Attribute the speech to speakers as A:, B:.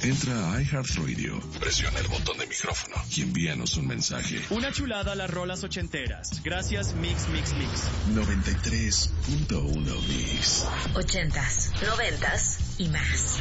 A: Entra a iHeartRadio, presiona el botón de micrófono y envíanos un mensaje.
B: Una chulada a las rolas ochenteras. Gracias, Mix Mix Mix.
A: 93.1 Mix.
C: 80s, 90s y más.